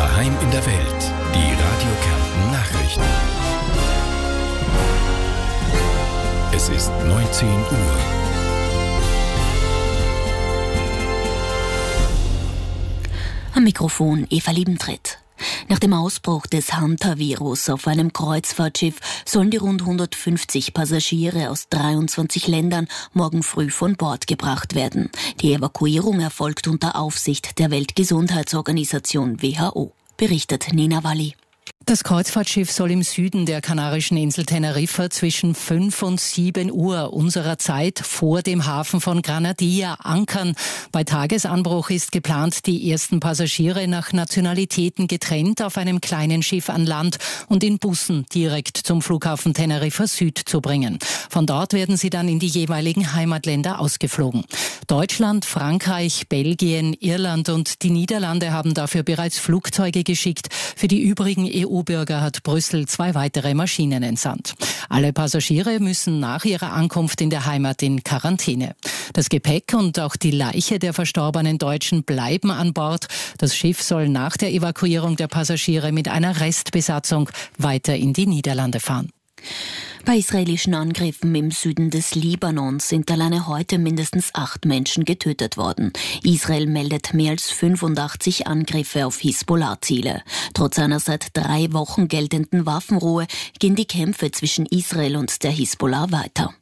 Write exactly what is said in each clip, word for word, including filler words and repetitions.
Daheim in der Welt. Die Radio Kärnten Nachrichten. Es ist neunzehn Uhr. Am Mikrofon Eva Liebentritt. Nach dem Ausbruch des Hantavirus auf einem Kreuzfahrtschiff sollen die rund hundertfünfzig Passagiere aus dreiundzwanzig Ländern morgen früh von Bord gebracht werden. Die Evakuierung erfolgt unter Aufsicht der Weltgesundheitsorganisation W H O, berichtet Nina Walli. Das Kreuzfahrtschiff soll im Süden der kanarischen Insel Teneriffa zwischen fünf und sieben Uhr unserer Zeit vor dem Hafen von Granadilla ankern. Bei Tagesanbruch ist geplant, die ersten Passagiere nach Nationalitäten getrennt auf einem kleinen Schiff an Land und in Bussen direkt zum Flughafen Teneriffa Süd zu bringen. Von dort werden sie dann in die jeweiligen Heimatländer ausgeflogen. Deutschland, Frankreich, Belgien, Irland und die Niederlande haben dafür bereits Flugzeuge geschickt. Für die übrigen E U-Bürger hat Brüssel zwei weitere Maschinen entsandt. Alle Passagiere müssen nach ihrer Ankunft in der Heimat in Quarantäne. Das Gepäck und auch die Leiche der verstorbenen Deutschen bleiben an Bord. Das Schiff soll nach der Evakuierung der Passagiere mit einer Restbesatzung weiter in die Niederlande fahren. Bei israelischen Angriffen im Süden des Libanons sind alleine heute mindestens acht Menschen getötet worden. Israel meldet mehr als fünfundachtzig Angriffe auf Hisbollah-Ziele. Trotz einer seit drei Wochen geltenden Waffenruhe gehen die Kämpfe zwischen Israel und der Hisbollah weiter.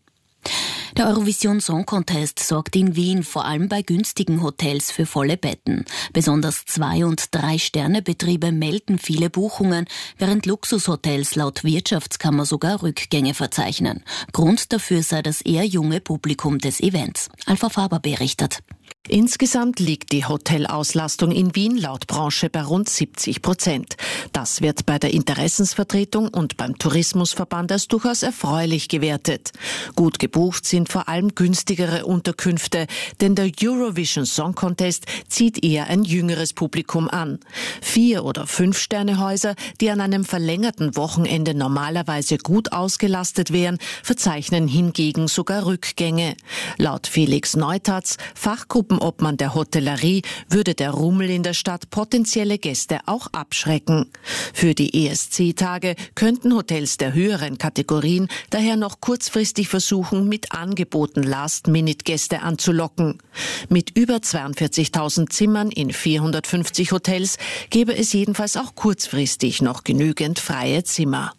Der Eurovision Song Contest sorgt in Wien vor allem bei günstigen Hotels für volle Betten. Besonders Zwei- und Drei-Sterne-Betriebe melden viele Buchungen, während Luxushotels laut Wirtschaftskammer sogar Rückgänge verzeichnen. Grund dafür sei das eher junge Publikum des Events. Alpha Faber berichtet. Insgesamt liegt die Hotelauslastung in Wien laut Branche bei rund siebzig Prozent. Das wird bei der Interessensvertretung und beim Tourismusverband als durchaus erfreulich gewertet. Gut gebucht sind vor allem günstigere Unterkünfte, denn der Eurovision Song Contest zieht eher ein jüngeres Publikum an. Vier- oder Fünf-Sterne-Häuser, die an einem verlängerten Wochenende normalerweise gut ausgelastet wären, verzeichnen hingegen sogar Rückgänge. Laut Felix Neutatz, Fachgruppen Obmann der Hotellerie, würde der Rummel in der Stadt potenzielle Gäste auch abschrecken. Für die E S C-Tage könnten Hotels der höheren Kategorien daher noch kurzfristig versuchen, mit Angeboten Last-Minute-Gäste anzulocken. Mit über zweiundvierzigtausend Zimmern in vierhundertfünfzig Hotels gäbe es jedenfalls auch kurzfristig noch genügend freie Zimmer.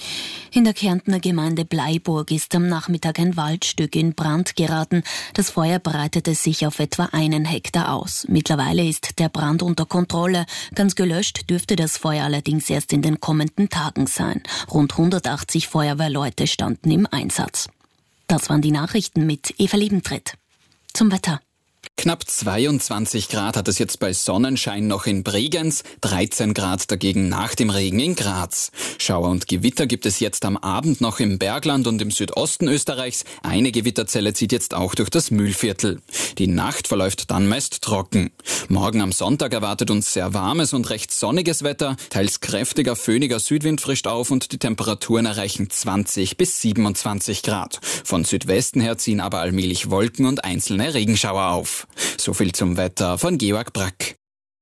In der Kärntner Gemeinde Bleiburg ist am Nachmittag ein Waldstück in Brand geraten. Das Feuer breitete sich auf etwa einen Hektar aus. Mittlerweile ist der Brand unter Kontrolle. Ganz gelöscht dürfte das Feuer allerdings erst in den kommenden Tagen sein. Rund hundertachtzig Feuerwehrleute standen im Einsatz. Das waren die Nachrichten mit Eva Liebentritt. Zum Wetter. Knapp zweiundzwanzig Grad hat es jetzt bei Sonnenschein noch in Bregenz, dreizehn Grad dagegen nach dem Regen in Graz. Schauer und Gewitter gibt es jetzt am Abend noch im Bergland und im Südosten Österreichs. Eine Gewitterzelle zieht jetzt auch durch das Mühlviertel. Die Nacht verläuft dann meist trocken. Morgen am Sonntag erwartet uns sehr warmes und recht sonniges Wetter. Teils kräftiger, föhniger Südwind frischt auf und die Temperaturen erreichen zwanzig bis siebenundzwanzig Grad. Von Südwesten her ziehen aber allmählich Wolken und einzelne Regenschauer auf. So viel zum Wetter von Georg Brack.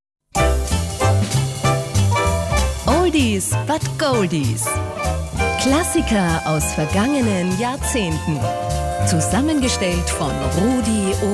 Oldies but Goldies. Klassiker aus vergangenen Jahrzehnten. Zusammengestellt von Rudi